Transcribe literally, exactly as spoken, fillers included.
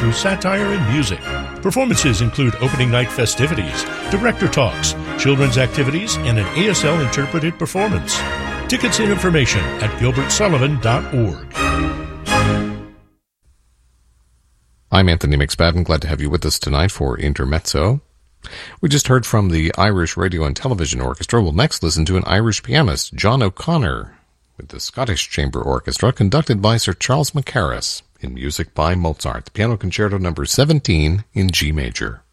through satire and music. Performances include opening night festivities, director talks, children's activities, and an A S L interpreted performance. Tickets and information at gilbert sullivan dot org. I'm Anthony McSpadden. Glad to have you with us tonight for Intermezzo. We just heard from the Irish Radio and Television Orchestra. We'll next listen to an Irish pianist, John O'Connor, with the Scottish Chamber Orchestra, conducted by Sir Charles Mackerras, in music by Mozart, the Piano Concerto number seventeen in G major.